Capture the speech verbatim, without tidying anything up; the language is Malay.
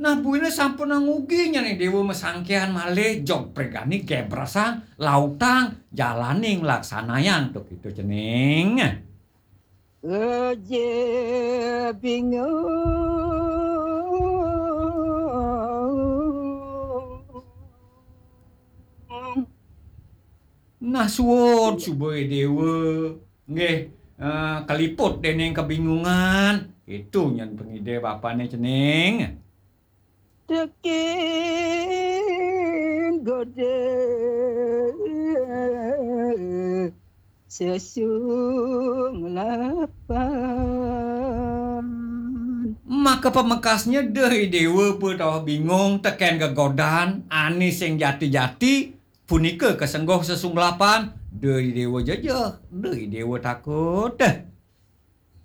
Nah buina sampun nanguginya nih dewa mesangkean malih jog pregani gebrasang lautang jalaning laksanayan tuh gitu cening. Eje bingung. Nah suwun suboy dewa nggih eh, keliput dening kebingungan itu nyen pengide bapane cening. Tekin gode sesung lapan. Maka pemekasnya deh dewa tau bingung teken gegodan anis yang jati-jati punika kesenggoh sesunglapan deh dewa jajah deh dewa takut deh.